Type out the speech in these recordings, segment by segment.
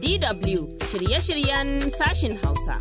DW shirye-shiryen sashin Hausa.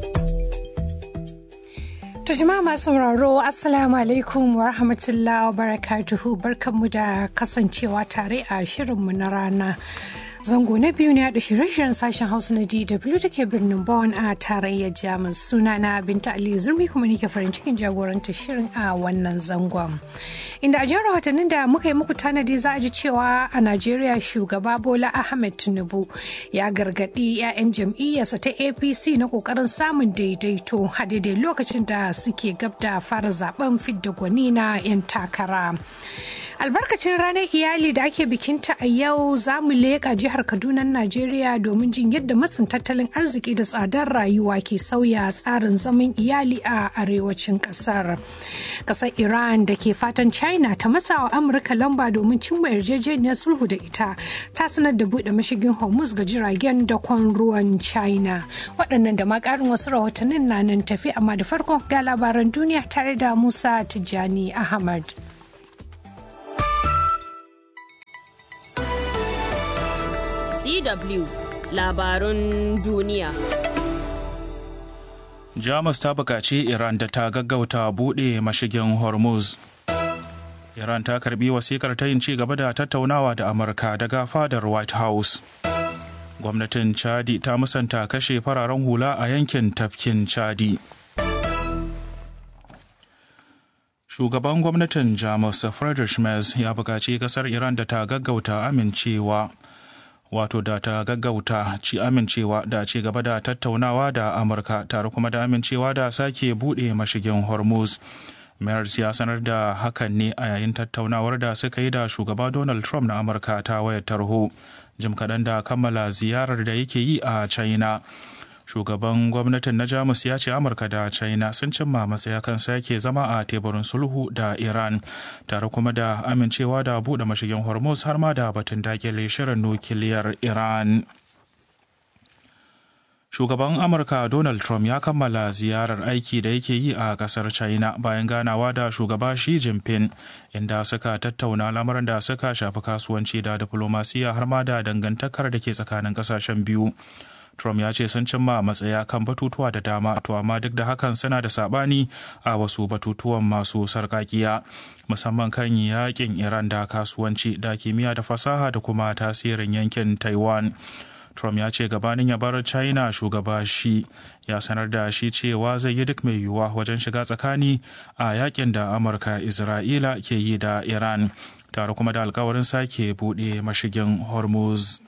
To jama'a masu sauraro Assalamu alaikum wa rahmatullahi wa barakatuhu, barkanmu da kasancewa tare a shirinmu na rana. Zango na biyu ne da shirye-shiryen sashen Hausa na DW da ke birnin Bonn a tarayyar Jamus. Sunana Binta Aliyu Zurmi kuma nake farin cikin jagorantar shirin a wannan zangon. Inda a jihar rahotannin da muka yi muku tanadi za a ji cewa a Najeriya shugaba Bola Ahmed Tinubu ya gargaɗi 'ya'yan jam'iyyarsa ta APC na ƙoƙarin samun daidaito a daidai lokacin da suke gab da fara zaben fidda gwani na 'yan takara. Albarkacin ranar iyali da ake bikinta a yau za mu leƙa jihar Kaduna, Najeriya domin jin yadda matsin tattalin arziki da tsadar rayuwa ke sauya tsarin zaman iyali a arewacin ƙasar. Ƙasar Iran da ke fatan China ta matsawa Amurka lamba domin cimma yarjejeniyar sulhu da ita ta sanar da buɗe mashigin Hormuz ga jiragen dakon ruwan China. Waɗannan da ma ƙarin wasu rahotannin na nan tafi, amma da farko ga labaran duniya tare da Musa Tijjani Ahmad. DW labarun duniya. Jamus ta buƙaci Iran da ta gaggauta buɗe mashigin Hormuz. Iran ta karbi wasikar ta yin ci gaba da tattaunawa da Amurka daga fadar White House. Gwamnatin Chadi ta musanta kashe fararen hula a yankin tafkin Chadi. Shugaban gwamnatin Jamus Friedrich Merz ya buƙaci ƙasar Iran da ta gaggauta amincewa da ci gaba da tattaunawa da Amurka tare kuma da amincewa da sake buɗe mashigin Hormuz. Merz ya sanar da hakan ne a yayin tattaunawar da suka yi da shugaba Donald Trump na Amurka ta wayar tarho, jim kaɗan da kammala ziyarar da yake yi a China. Shugaban gwamnatin na Jamus ya ce Amurka da China sun cimma matsaya kan sake zama a teburin sulhu da Iran, tare kuma da amincewa da buɗe mashigin Hormuz har ma da batun dakile shirin nukiliyar Iran. Shugaban Amurka Donald Trump ya kammala ziyarar aiki da yake yi a kasar China bayan ganawa da shugaba Xi Jinping, inda suka tattauna lamarin da suka shafi kasuwanci da diplomasiya har ma da dangantakar da ke tsakanin kasashen biyu. Trump ya ce sun cimma matsaya kan batutuwa da dama, to amma duk da hakan suna da sabani a wasu batutuwan masu sarkakiya, musamman kan yakin Iran da kasuwanci da kimiyya da fasaha da kuma tasirin yankin Taiwan. Trump ya ce gabanin ya bar China, shugaba Xi ya sanar da shi cewa zai yi duk mai yiwuwa wajen shiga tsakani a yakin da Amurka Isra'ila ke yi da Iran, tare kuma da alkawarin sake buɗe mashigin Hormuz.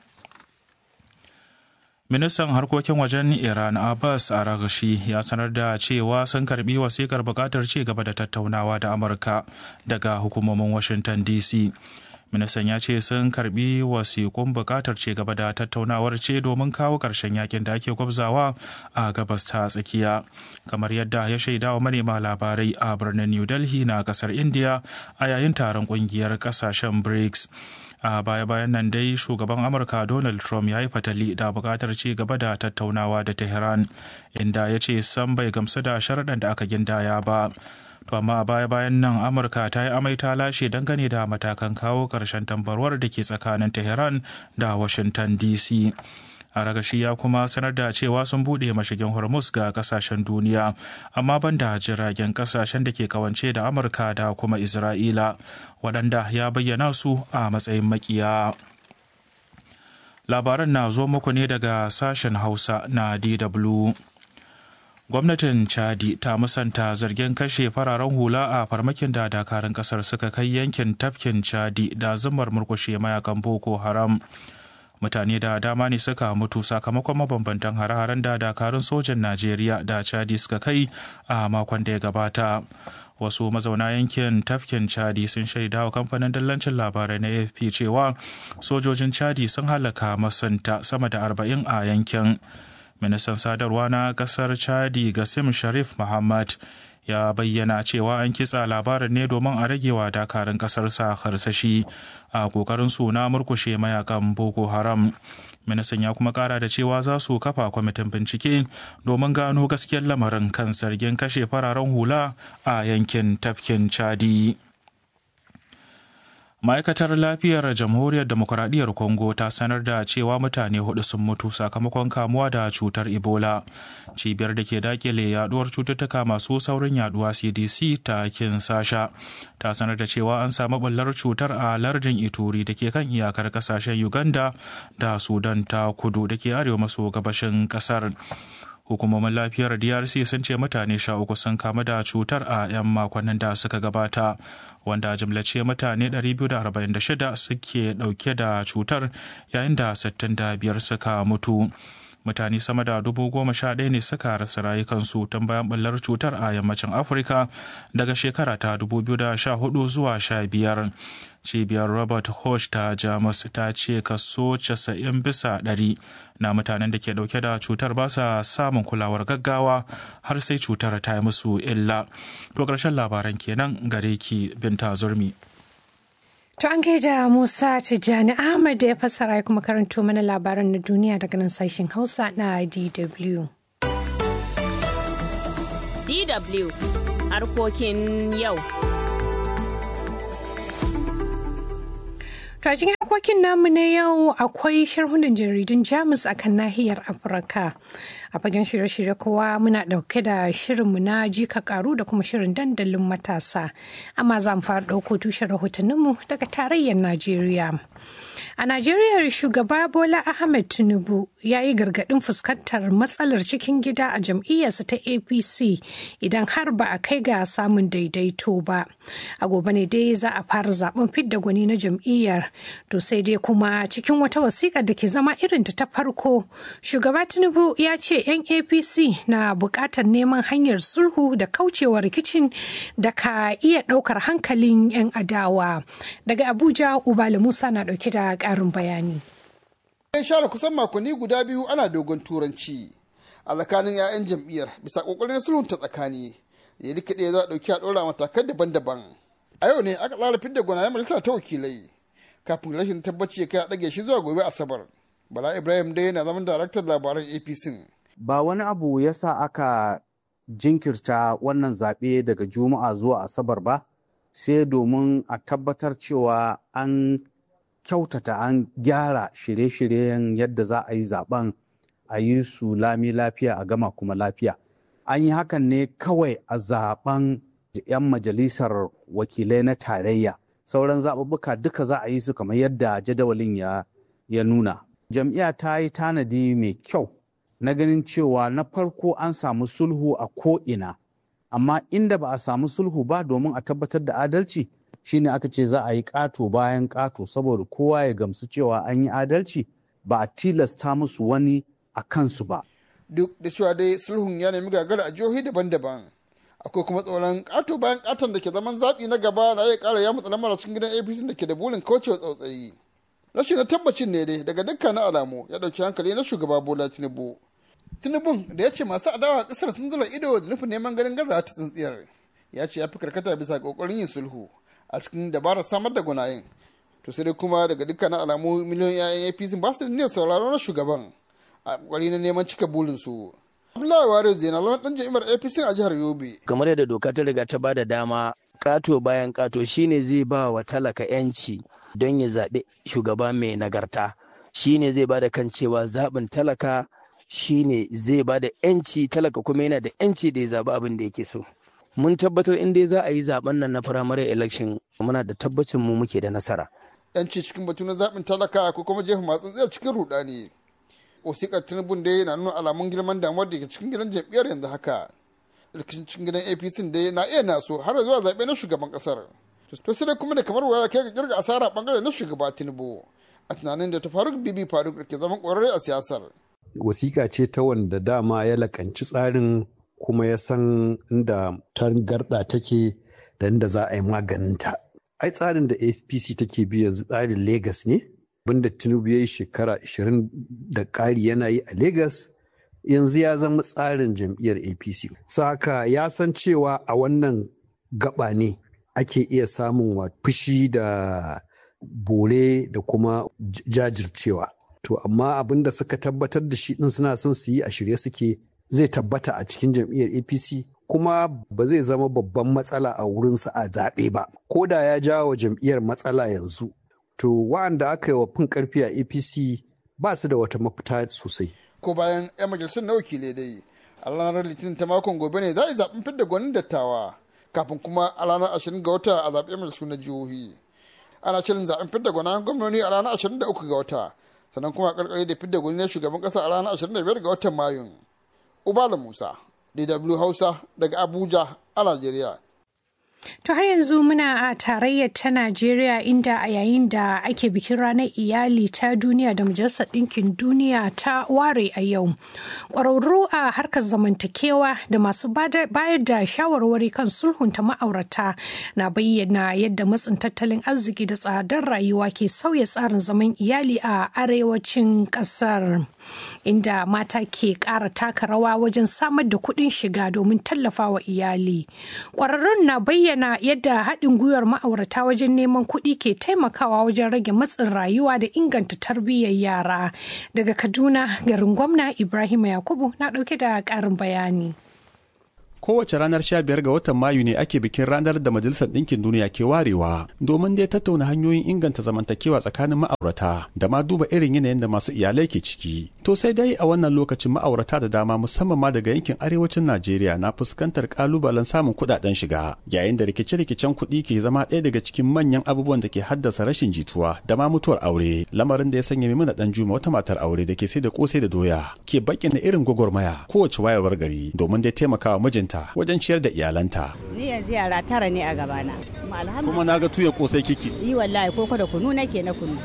Ministan harkokin wajen Iran Abbas Araghchi ya sanar da cewa sun karbi wasikar bukatar ci gaba da tattaunawa da Amurka daga hukumomin Washington DC. Ministan ya ce sun karbi wasikun bukatar ci gaba da tattaunawar ce domin kawo ƙarshen yakin da ake gwabzawa a gabas ta tsakiya, kamar yadda ya shaida wa manema labarai a birnin New Delhi na kasar India a yayin taron ƙungiyar ƙasashen BRICS. A baya-bayan nan dai shugaban Amurka Donald Trump ya yi fatali da bukatar ci gaba da tattaunawa da Tehran, inda ya ce sam bai gamsu da sharaɗan da aka gindaya ba. To amma a baya-bayan nan Amurka ta yi amai ta lashe dangane da matakan kawo ƙarshen tambarwar da ke tsakanin Tehran da Washington DC. Araghchi ya kuma sanar da cewa sun buɗe mashigin Hormuz ga kasashen duniya, amma banda jiragen kasashen da ke kawance da Amurka da kuma Isra'ila, waɗanda ya bayyana su a matsayin makiya. Labaran na zo muku ne daga sashen Hausa na DW. Gwamnatin Chadi ta musanta zargin kashe fararen hula a farmakin da dakarun kasar suka kai yankin tafkin Chadi da zumar murkushe mayakan Boko Haram. Mutane da dama ne suka mutu sakamakon mabambantan hare-haren da dakarun sojan Najeriya da Chadi suka kai a makon da ya gabata. Wasu mazauna yankin tafkin Chadi sun shaida wa kamfanin dillancin labarai na AFP cewa sojojin Chadi sun halaka masanta sama da 40 a yankin. Ministan sadarwa na kasar Chadi Gassim Sharif Muhammad ya bayyana cewa an kitsa labarin ne domin a ragewa dakarun kasarsa harsashi a kokarin su na murkushe mayakan Boko Haram. Ministan ya kuma kara da cewa za su kafa kwamitin bincike domin gano gaskiyar lamarin kan zargin kashe fararen hula a yankin tafkin Chadi. Ma'aikatar lafiyar jamhuriyar demokuraɗiyyar Congo ta sanar da cewa mutane 4 sun mutu sakamakon kamuwa da cutar Ebola. Cibiyar da ke dakile yaduwar cututtuka masu saurin yaduwa CDC ta Kinshasa ta sanar da cewa an samu ɓullar cutar a lardin Ituri da ke kan iyakar kasashen Uganda da Sudan ta kudu da ke arewa maso gabashin kasar. Hukumomin lafiyar DRC sun ce mutane 13 sun kamu da cutar a 'yan makonnin da suka gabata, wanda jimlace mutane 246 suke dauke da cutar yayin da 65 suka mutu. Mutane sama da 11,000 ne suka rasa rayukansu tun bayan ɓullar cutar a yammacin Afirka daga shekara ta 2014 zuwa 15. Cibiyar Robert Koch ta Jamus ta ce kaso 90% na mutanen da ke dauke da cutar ba sa samun kulawar gaggawa har sai cutar ta yi musu illa. To ƙarshen labaran kenan gare ki Binta Zurmi. To an gaida Musa Tijjani Ahmad da ya fassara ya kuma karanto mana labaran na duniya daga nan sashen Hausa na DW. DW harkokin yau. To a cikin harkokin namu na yau akwai sharhunan jaridun Jamus a kan nahiyar Afirka. A fagen shirye-shirye kowa muna ɗauke da shirinmu na jika karu da kuma shirin dandalin matasa. Amma za mu fara ɗauko tushen rahotanninmu daga tarayyar Najeriya. A Najeriya shugaba Bola Ahmed Tinubu ya yi gargaɗin fuskantar matsalar cikin gida a jam'iyyarsa ta APC idan har ba a kai ga samun daidaito ba. A gobe ne dai za a fara zaben fidda gwani na jam'iyyar. To sai dai kuma cikin wata wasiƙa da ke zama irin ta farko, shugaba Tinubu ya ce 'yan APC na buƙatar neman hanyar sulhu da kaucewa rikicin da ka iya ɗaukar hankalin 'yan adawa. Daga Abuja, Ubala Musa na ɗauke da ƙarin bayani. An share kusan makonni guda biyu ana dogon turanci a tsakanin 'ya'yan jam'iyyar bisa ƙoƙarin sulhun ta tsakani ya rikide za a ɗauki a ɗora matakai daban-daban. A yau ne aka tsara fidda gwanayen majalisa ta wakilai kafin rashin tabbaci ya kai a ɗage shi zuwa gobe Asabar. Bala Ibrahim dai yana zaman daraktan labaran APC. Ba wani abu ya sa aka jinkirta wannan zaɓe daga Juma'a zuwa Asabar ba, sai domin a tabbatar cewa an kyautata an gyara shirye-shiryen yadda za a yi zaben a yi su lami lafiya a gama kuma lafiya. An yi hakan ne kawai a zaben 'yan majalisar wakilai na tarayya. Sauran zaɓuɓɓuka duka za a yi su kamar yadda jadawalin ya nuna. Jam'iyya ta yi tanadi mai kyau na ganin cewa na farko an samu sulhu a ko'ina, amma inda ba a samu sulhu ba domin a tabbatar da adalci shine aka ce za a yi ƙato bayan ƙato saboda kowa ya gamsu cewa an yi adalci ba a tilasta musu wani a kansu ba. Duk da cewa dai sulhun ya nemi gagara a jihohi daban-daban. Akwai kuma tsoron ƙato bayan ƙaton da ke zaman zaɓi na gaba na iya ƙara ya matsa lamar cikin gidan APC da ke da burin kaucewa tsautsayi. Rashin na tabbacin ne dai daga dukkanin alamu ya ɗauki hankali na shugaba Bola Tinubu. Tinubun da ya ce masu adawa ƙasar sun zura ido da nufin neman ganin gaza ta tsintsiyar. Ya ce ya fi karkata bisa ƙoƙarin yin sulhu a cikin dabarar samar da gwanayen. To sai dai kuma daga dukkanin alamu miliyoyin 'ya'yan APC ba su da niyyar sauraron na shugaban a ƙwari na neman cika burinsu. Abdullahi Wariyo zai na zama ɗan jami'ar APC a jihar Yobe. Kamar yadda doka ta riga ta bada dama ƙato bayan ƙato shine zai ba wa talaka 'yanci don ya zaɓi shugaba mai nagarta. Shine zai bada kan cewa zaɓin talaka shine zai bada 'yanci, talaka kuma yana da 'yanci da ya zaɓi abin da yake so. Mun tabbatar in dai za a yi zaben nan na primary election muna da tabbacin mu muke da nasara. Yanci cikin batu na zaɓin talaka ko kuma jefa masu tsaye cikin rudani. Wasiƙar Tinubun dai na nuna alamun girman damuwar da ke cikin gidan jam'iyyar yanzu haka. Rikicin cikin gidan APC dai na iya naso har zuwa zaɓe na shugaban ƙasar. To sai dai kuma da kamar waya kai ga kirga asara bangare na shugaba Tinubu a tunanin da ta Faruk Bibi Faruk da ke zaman ƙwararre a siyasar. Wasiƙa ce ta wanda dama ya lakanci tsarin kuma ya san inda tangarɗa take da inda za a yi maganinta. Ai tsarin da APC take bi yanzu tsarin Legas ne, abinda Tinubu ya yi shekara 20 da ƙari yana yi a Legas, yanzu ya zama tsarin jam'iyyar APC. Saka ya san cewa a wannan gaba ne ake iya samun fushi da bore da kuma jajircewa. To amma abin da suka tabbatar da shi ɗin suna son su yi a shirye suke zai tabbata a cikin jam'iyyar APC kuma ba zai zama babban matsala a wurinsa a zaɓe ba. Ko da ya jawo jam'iyyar matsala yanzu, to wa'anda aka yi wa fin ƙarfi a APC ba su da wata mafita sosai. Ko bayan 'yan majalisar na wakilai dai, a ranar Litinin ta makon gobe ne za a yi zaɓen fidda gwanin dattawa, kafin kuma a ranar 20 ga wata a zaɓen majalisu na jihohi. Ana shirin zaɓen fidda gwanin gwamnoni a ranar 23 ga wata, sannan kuma a ƙarƙare da fidda gwanin shugaban ƙasa a ranar 25 ga watan Mayun. Ubala Musa, DW Hausa daga Abuja a Najeriya. To har yanzu muna a tarayyar ta Najeriya, inda a yayin da ake bikin ranar iyali ta duniya da Majalisar Ɗinkin Duniya ta ware a yau. Ƙwararru a harkar zamantakewa da masu bayar da shawarwari kan sulhunta ma'aurata na bayyana yadda matsin tattalin arziki da tsadar rayuwa ke sauya tsarin zaman iyali a arewacin ƙasar, inda mata ke ƙara taka rawa wajen samar da kuɗin shiga domin tallafawa iyali. Ƙwararrun na bayyana yadda haɗin gwiwar ma'aurata wajen neman kuɗi ke taimakawa wajen rage matsin rayuwa da inganta tarbiyyar yara. Daga Kaduna, garin gwamna Ibrahim Yakubu na ɗauke da ƙarin bayani. Kowace ranar 15 ga watan Mayu ne ake bikin ranar da Majalisar Ɗinkin Duniya ke warewa domin dai tattauna hanyoyin inganta zamantakewa tsakanin ma'aurata da ma duba irin yanayin da masu iyalai ke ciki. To sai dai a wannan lokacin ma'aurata da dama musamman ma daga yankin arewacin Najeriya na fuskantar kalubalen samun kuɗaɗen shiga, yayin da rikice-rikicen kuɗi ke zama ɗaya daga cikin manyan abubuwan da ke haddasa rashin jituwa da ma mutuwar aure. Lamarin da ya sanya Maimuna Danjuma, wata matar aure da ke sai da kosai da doya, ke bayyana irin gwagwarmaya kowace wayarwar gari domin dai taimakawa mijinta wajen ciyar da iyalanta. Ni yanzu yara 9 ne a gabana. Kuma na ga tuya kosai kiki. Yi wallahi koko da kunu nake na kunu.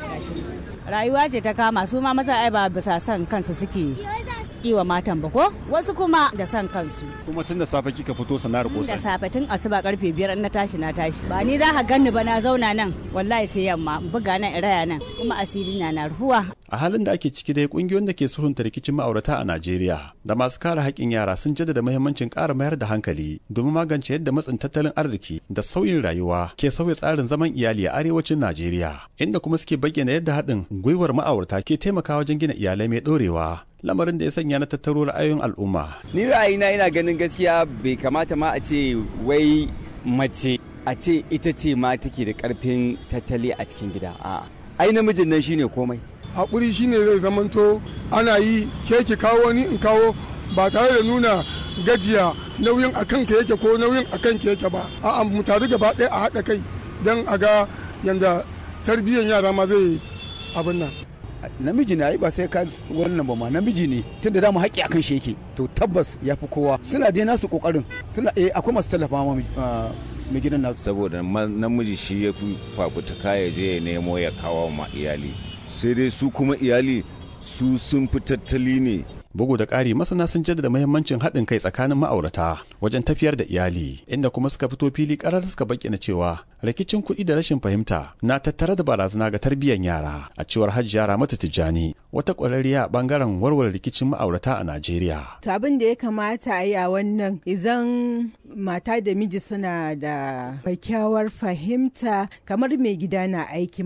Rayuwa ce ta kama su ma maza ai ba bisa son kansu suke kiwa matan ba ko? Wasu kuma da son kansu. Kuma tun da safe kika fito sana'ar kosai. Da safe tun asuba karfe 5 in na tashi. Ba ni za ka ganni ba na zauna nan wallahi sai yamma buga nan iraya nan kuma asiri na ruhuwa. A halin da ake ciki dai kungiyoyin da ke sulhunta rikicin ma'aurata a Najeriya da masu kare haƙƙin yara sun jaddada muhimmancin ƙara mayar da hankali domin magance yadda matsin tattalin arziki da sauyin rayuwa ke sauya tsarin zaman iyali a arewacin Najeriya, inda kuma suke bayyana yadda haɗin gwiwar ma'aurata ke taimakawa wajen gina iyalai mai ɗorewa. Lamarin da ya sanya na tattaro ra'ayoyin al'umma. Ni ra'ayina ina ganin gaskiya bai kamata ma a ce wai mace a ce ita ce ma take da ƙarfin tattali a cikin gida. A'a, ai namijin nan shine komai. Hakuri shine zai zamanto ana yi ke kawo ni in kawo ba tare da nuna gajiya nauyin akan ka yake ko nauyin akan ke yake ba. A'a, mu tare gaba ɗaya a haɗa kai don a ga yanda tarbiyyar yara ma zai abin nan. Namiji ne ba sai ka wannan ba ma namiji ne tunda da mu haƙi akan shi yake to tabbas ya fi kowa suna dai nasu kokarin suna akwai masu tallafa ma mai gidan nasu saboda namiji shi ya fi fafutuka ya je ya nemo ya kawo ma iyali sai dai su kuma iyali su sun fi tattali ne. Bugu da ƙari masana sun jaddada muhimmancin haɗin kai tsakanin ma'aurata wajen tafiyar da iyali, inda kuma suka fito fili ƙarar suka bayyana cewa rikicin kuɗi da rashin fahimta na tattare da barazana ga tarbiyyar yara. A cewar Hajiya Ramatu Tijjani, wata ƙwararriya a ɓangaren warware rikicin ma'aurata a Najeriya. To abin da ya kamata a yi a wannan idan mata da miji suna da kyakkyawar fahimta, kamar mai gida na aiki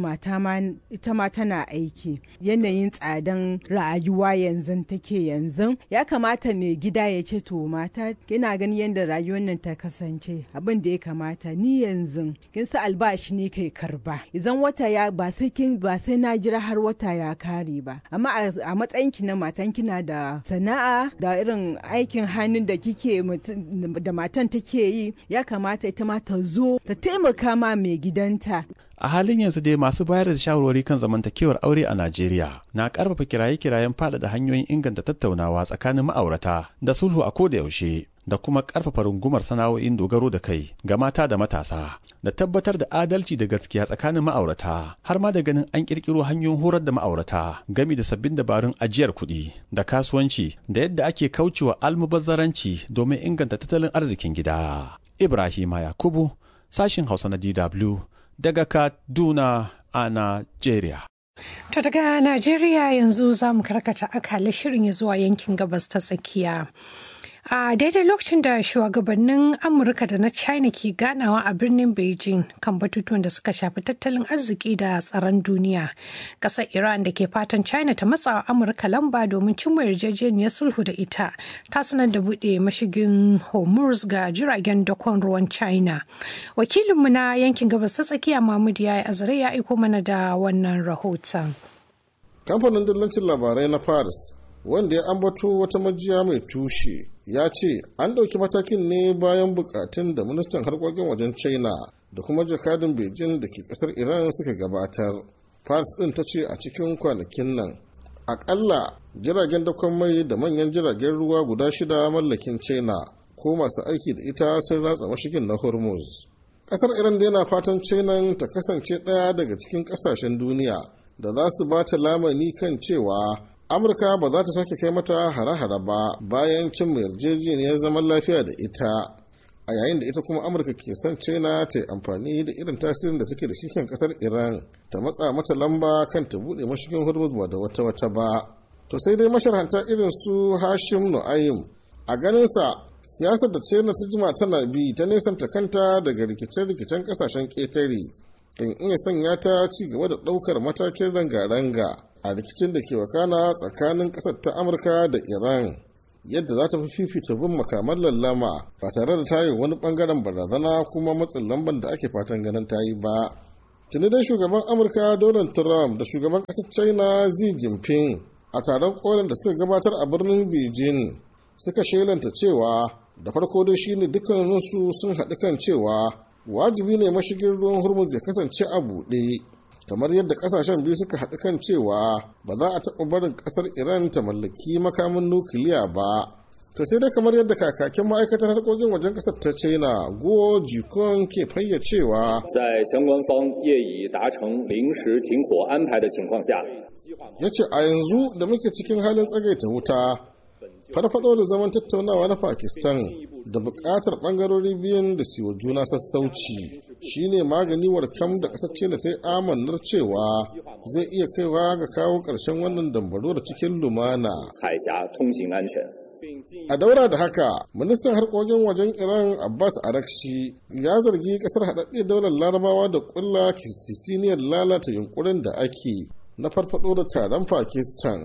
ita ma tana aiki, yanayin tsadan rayuwa yanzu take yanzu ya kamata mai gida ya ce to mata kina gani yadda rayuwar nan ta kasance, abin da ya kamata ni yanzu kin sa albashi ne kai karba, idan wata ya ba sai na jira har wata ya kare ba, amma a matsayin ki na matan kina da sana'a da irin aikin hannun da kike da matan take yi, ya kamata ita ma ta zo ta taimaka ma mai gidanta. A halin yanzu dai masu bayar da shawarwari kan zamantakewar aure a Najeriya na karfafa kiraye-kirayen faɗaɗa hanyoyin inganta tattaunawa tsakanin ma'aurata da sulhu a koda yaushe, da kuma karfafa rungumar sana'o'in dogaro da kai ga mata da matasa, da tabbatar da adalci da gaskiya tsakanin ma'aurata, har ma da ganin an kirkiro hanyoyin horar da ma'aurata gami da sabbin dabarun ajiyar kuɗi da kasuwanci da yadda ake kaucewa almubazzaranci domin inganta tattalin arzikin gida. Ibrahima Yakubu, sashin Hausa na DW daga Kaduna a Najeriya. To daga Najeriya yanzu za mu karkata akalar shirin ya zuwa yankin gabas ta tsakiya. A daidai lokacin da shugabannin Amurka da na China ke ganawa a birnin Beijing kan batutuwan da suka shafi tattalin arziki da tsaron duniya, ƙasar Iran da ke fatan China ta matsa Amurka lamba domin cimma yarjejeniyar sulhu da ita, ta sanar da buɗe mashigin Hormuz ga jiragen dakon ruwan China. Wakilinmu na yankin gabas ta tsakiya Mahmud Yaya Azare ya aiko mana da wannan rahoton. Kamfanin dillancin labarai na Paris, wanda ya ambato wata majiya mai tushe, ya ce an ɗauki matakin ne bayan bukatun da ministan harkokin wajen China da kuma jakadin Beijing da ke ƙasar Iran suka gabatar. Paris ɗin ta ce a cikin kwanakin nan akalla jiragen dakon mai da manyan jiragen ruwa guda 6 mallakin China ko masu aiki da ita sun ratsa mashigin na Hormuz. Ƙasar Iran da yana fatan China ta kasance ɗaya daga cikin ƙasashen duniya da za su ba ta lamani kan cewa Amurka ba za ta sake kai mata hare-hare ba bayan cin yarjejeniyar zaman lafiya da ita, a yayin da ita kuma Amurka ke son China ta yi amfani da irin tasirin da take da shi kan kasar Iran ta matsa mata lamba kan ta buɗe mashigin Hormuz ba da wata ba. To sai dai masharhanta irin su Hashim Nu'aym a ganinsa siyasar da China ta jima tana bi ta nesanta kanta daga rikice-rikicen kasashen ƙetare in iya sanya ta ci gaba da ɗaukar matakin ranga-ranga a rikicin da ke wakana tsakanin ƙasar ta Amurka da Iran, yadda za ta fi fifita bin makaman lallama ba tare da tayin wani bangaren barazana kuma matsin lamban da ake fatan ganin ta yi ba. Tuni dai shugaban Amurka Donald Trump da shugaban ƙasar China Xi Jinping a taron kolin da suka gabatar a birnin Beijing suka shelanta cewa da farko dai shine dukkaninsu sun haɗu kan cewa wajibi ne mashigin ruwan Hormuz ya kasance a buɗe, kamar yadda kasashen biyu suka haɗu kan cewa ba za a taɓa barin ƙasar Iran ta mallaki makamin nukiliya ba. To sai dai kamar yadda kakakin ma'aikatar harkokin wajen ƙasar ta China Guo Jikun ke fayyacewa. Ya ce a yanzu da muke cikin halin tsagaita wuta, farfado da zaman tattaunawa na Pakistan da buƙatar ɓangarori biyun da siwa juna sassauci shine magani warkam da ƙasar China ta yi amannar cewa zai iya kaiwa ga kawo ƙarshen wannan dambarwar cikin lumana. A daura da haka, ministan harkokin wajen Iran Abbas Arakshi ya zargi ƙasar haɗaɗɗiyar daular Larabawa da ƙulla kisisiniyar lalata yunkurin da ake na farfado da taron Pakistan.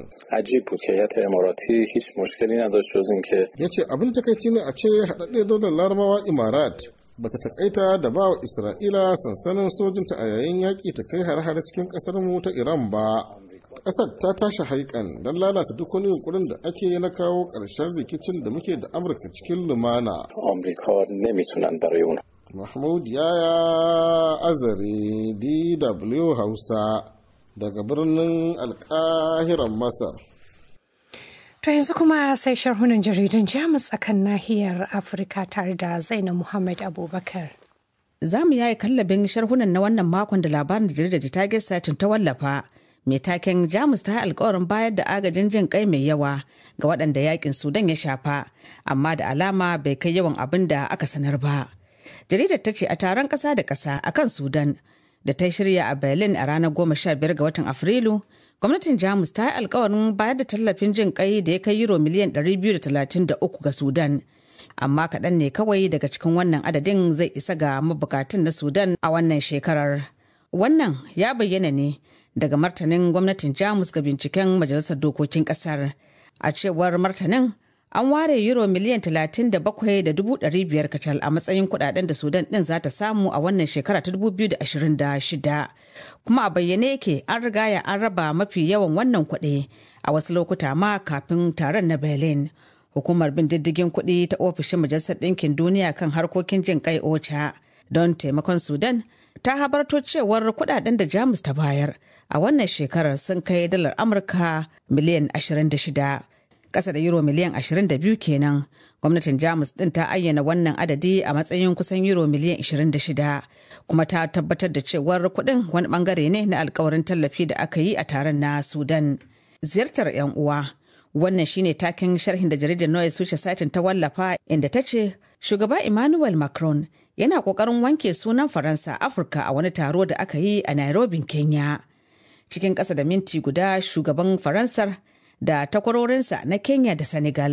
Ya ce abin takaici ne a ce haɗaɗɗiyar daular Larabawa Imarat ba ta takaita da ba wa Isra'ila sansanin sojinta a yayin yaƙi ta kai hare-hare cikin ƙasar mu ta Iran ba. Ƙasar ta tashi haikan don lalata duk wani yunkurin da ake na kawo ƙarshen rikicin da muke da Amurka cikin lumana. Mahmud Yaya Azare, DW Hausa, daga birnin Alƙahiran Masar. To yanzu kuma sai sharhunan jaridan Jamus akan nahiyar Afirka tare da Zainab Muhammad Abubakar. Za mu yaye kallabin sharhunan na wannan makon da labarin da jaridar Target Satin ta wallafa. Mai taken Jamus ta alkawarin bayar da agajin jin kai mai yawa ga waɗanda yakin Sudan ya shafa, amma da alama bai kai yawan abin da aka sanar ba. Jaridar ta ce a taron ƙasa da ƙasa akan Sudan da ta shirya a Berlin a ranar 15 ga watan Afrilu, gwamnatin Jamus ta yi alkawarin bayar da tallafin jin kai da ya kai euro miliyan 233 ga Sudan. Amma kaɗan ne kawai daga cikin wannan adadin zai isa ga mabukatun na Sudan a wannan shekarar. Wannan ya bayyana ne daga martanin gwamnatin Jamus ga binciken Majalisar Dokokin Ƙasar. A cewar martanin, an ware euro miliyan 37,500 kacal a matsayin kudaden da Sudan din za ta samu a wannan shekara ta 2026. Kuma a bayyane yake an rigaya an raba mafi yawan wannan kuɗi a wasu lokuta ma kafin taron na Berlin. Hukumar bin diddigin kuɗi ta ofishin Majalisar Ɗinkin Duniya kan harkokin jin kai OCHA don taimakon Sudan ta habarto cewar kudaden da Jamus ta bayar a wannan shekarar sun kai dalar Amurka miliyan 26. Ƙasa da euro miliyan 22 kenan. Gwamnatin Jamus ɗin ta ayyana wannan adadi a matsayin kusan euro miliyan 26, kuma ta tabbatar da cewar kuɗin wani ɓangare ne na alkawarin tallafi da aka yi a taron na Sudan. Ziyartar 'yan uwa. Wannan shine taken sharhin da jaridar Neue Zürcher Zeitung ta wallafa, inda ta ce shugaba Emmanuel Macron yana ƙoƙarin wanke sunan Faransa Afirka a wani taro da aka yi a Nairobi, Kenya. Cikin ƙasa da minti guda shugaban Faransar da takwarorinsa na Kenya da Senegal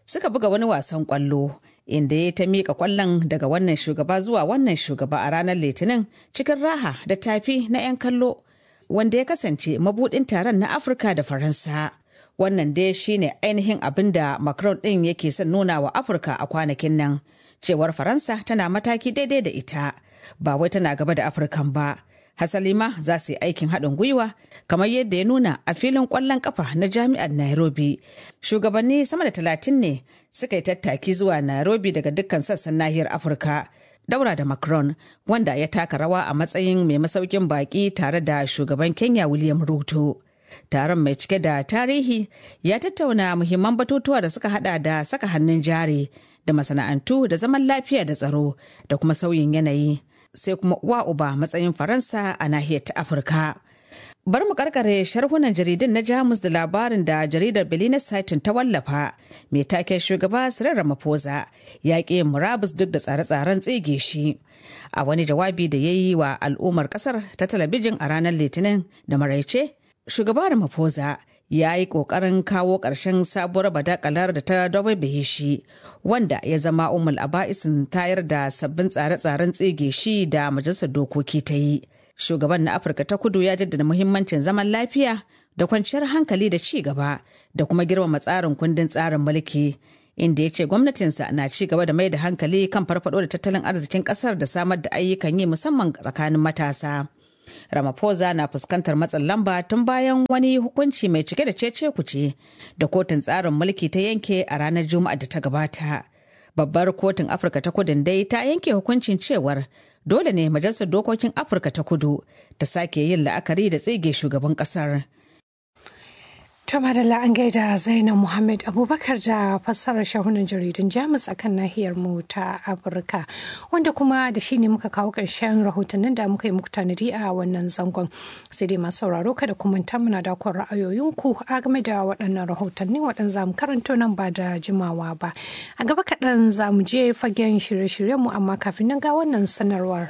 suka buga wani wasan ƙwallo inda ya ta miƙa ƙwallon daga wannan shugaba zuwa wannan shugaba a ranar Litinin cikin raha da tafi na 'yan kallo, wanda ya kasance mabuɗin taron na Afirka da Faransa. Wannan dai shine ainihin abin da Macron ɗin yake son nuna wa Afirka a kwanakin nan, cewar Faransa tana mataki daidai da ita, ba wai tana gaba da Afirkan ba. Hasali ma za su yi aikin haɗin gwiwa kamar yadda ya nuna a filin ƙwallon ƙafa na jami'ar Nairobi. Shugabanni sama da 30 ne suka yi tattaki zuwa Nairobi daga dukkan sassan nahiyar Afirka. Daura da Macron, wanda ya taka rawa a matsayin mai masaukin baƙi tare da shugaban Kenya William Ruto. Taron mai cike da tarihi ya tattauna muhimman batutuwa da suka hada da saka hannun jari da masana'antu da zaman lafiya da tsaro da kuma sauyin yanayi. Sai kuma uwa uba matsayin Faransa a nahiyar ta Afirka. Bar mu karkare sharhunan jaridun na Jamus da labarin da jaridar Berliner Zeitung ta wallafa mai taken shugaba Cyril Ramaphosa ya ƙi yin murabus duk da tsare-tsaren tsige shi. A wani jawabi da ya yi wa al'ummar ƙasar ta talabijin a ranar Litinin da maraice, shugaba Ramaphosa ya yi ƙoƙarin kawo ƙarshen sabuwar badakalar da ta dabaibaye shi, wanda ya zama umul aba'isin tayar da sabbin tsare-tsaren tsige shi da majalisar dokoki ta yi. Shugaban na Afirka ta Kudu ya jaddada muhimmancin zaman lafiya da kwanciyar hankali da ci gaba da kuma girmama tsarin kundin tsarin mulki, inda ya ce gwamnatinsa na ci gaba da mai da hankali kan farfado da tattalin arzikin ƙasar da samar da ayyukan yi musamman tsakanin matasa. Ramaphosa na fuskantar matsin lamba tun bayan wani hukunci mai cike da cece-kuce da kotun tsarin mulki ta yanke a ranar Juma'a da ta gabata. Babbar kotun Afirka ta Kudun dai ta yanke hukuncin cewar dole ne Majalisar Dokokin Afirka ta Kudu ta sake yin la'akari da tsige shugaban kasar. To madalla an gaida Zainab Muhammad Abubakar da fassarar shahunan jaridun Jamus akan nahiyar mu ta Afirka, wanda kuma da shi ne muka kawo ƙarshen rahotannin da muka yi muku tanadi a wannan zangon. Sai dai masu sauraro kada ku manta muna da kwan ra'ayoyinku a game da waɗannan rahotanni waɗanda za mu karanto nan ba da jimawa ba. A gaba kaɗan za mu je fagen shirye-shiryenmu, amma kafin nan ga wannan sanarwar.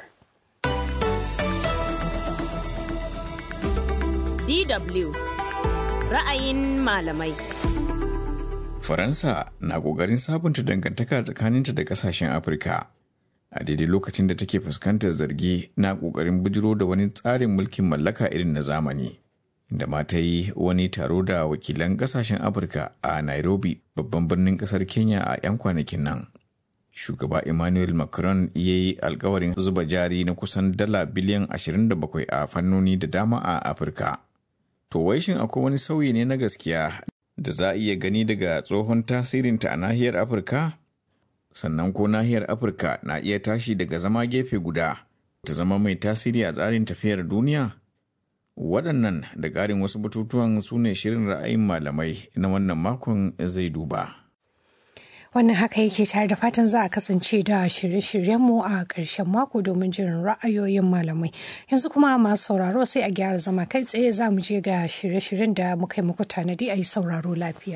DW ra'ayin malamai. Faransa na ƙoƙarin sabunta dangantaka tsakaninta da ƙasashen Afirka a daidai lokacin da take fuskantar zargi na ƙoƙarin bujiro da wani tsarin mulkin mallaka irin na zamani, inda ma ta yi wani taro da wakilan ƙasashen Afirka a Nairobi, babban birnin ƙasar Kenya a 'yan kwanakin nan. Shugaba Emmanuel Macron ya yi alkawarin zuba jari na kusan dala biliyan 27 a fannoni da dama a Afirka. To wai shin akwai wani sauyi ne na gaskiya da za a iya gani daga tsohon tasirinta a nahiyar Afirka? Sannan ko nahiyar Afirka na iya tashi daga zama gefe guda ta zama mai tasiri a tsarin tafiyar duniya? Waɗannan da ƙarin wasu batutuwan su ne shirin ra'ayin malamai na wannan makon zai duba. Wannan haka yake tare da fatan za a kasance da shirye-shiryenmu a ƙarshen mako domin jirin ra'ayoyin malamai. Yanzu kuma masu sauraro sai a gyara zama kai tsaye za mu je ga shirye-shiryen da muka yi muku tanadi a yi sauraro lafiya.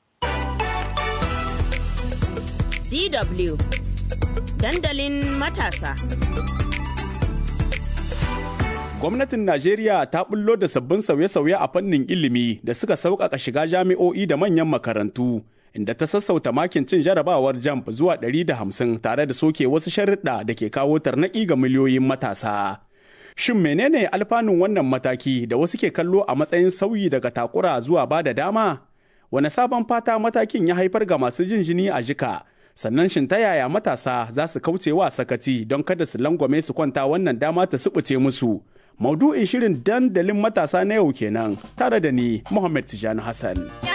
DW dandalin matasa. Gwamnatin Najeriya ta bullo da sabbin sauye-sauye a fannin ilimi da suka sauƙaƙa shiga jami'o'i da manyan makarantu, inda ta sassauta makin cin jarabawar JAMB zuwa 150 tare da soke wasu sharuɗa da ke kawo tarnaƙi ga miliyoyin matasa. Shin menene alfanun wannan mataki da wasu ke kallo a matsayin sauyi daga takura zuwa ba da dama? Wane sabon fata matakin ya haifar ga masu jin jini a jika? Sannan shin ta yaya matasa za su kauce wa sakaci don kada su langwame su kwanta wannan dama ta subuce musu? Maudu'in shirin dandalin matasa na yau kenan, tare da ni Muhammad Tijani Hassan.